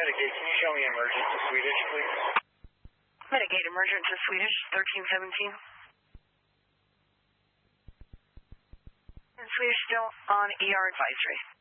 Mitigate, can you show me emergence to Swedish, please? Mitigate emergence to Swedish, 1317. And Swedish still on ER advisory.